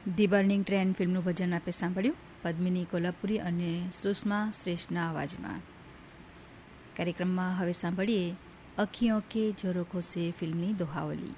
The burning train ફિલ્મનું ભજન આપે સાંભળ્યું પદ્મિની કોલ્હાપુરી અને સુષ્મા શ્રેષ્ઠના અવાજમાં. કાર્યક્રમમાં હવે સાંભળીએ અખિયોં કે ઝરોખો સે ફિલ્મની દોહાવલી.